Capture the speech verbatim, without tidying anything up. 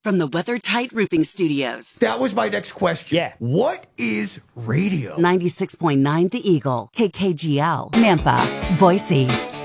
from the WeatherTight Roofing Studios. That was my next question. Yeah. What is radio? ninety-six point nine The Eagle, K K G L, Nampa, Boise.